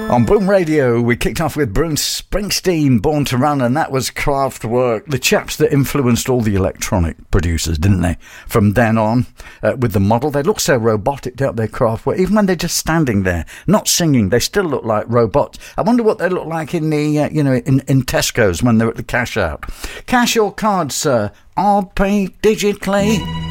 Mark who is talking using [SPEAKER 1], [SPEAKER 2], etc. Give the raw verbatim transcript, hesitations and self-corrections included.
[SPEAKER 1] On Boom Radio, we kicked off with Bruce Springsteen, Born to Run, and that was Kraftwerk, the chaps that influenced all the electronic producers, didn't they? From then on, uh, with the model, they look so robotic, don't they, Kraftwerk? Even when they're just standing there, not singing, they still look like robots. I wonder what they look like in the, uh, you know, in, in Tesco's when they're at the cash out. Cash or card, sir? I'll pay digitally.